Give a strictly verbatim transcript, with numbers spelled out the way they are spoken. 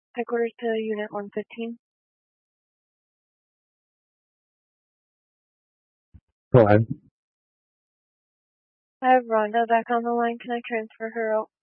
Headquarters to Unit one fifteen. Go ahead. I have Rhonda back on the line. Can I transfer her out?